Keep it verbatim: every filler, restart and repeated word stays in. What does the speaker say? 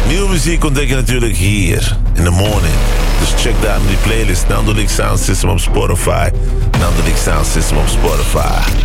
Nieuwe muziek ontdek je natuurlijk hier, in the morning. Dus check daar die playlist, Nando Leak Sound System op Spotify. Nando Leak Sound System op Spotify.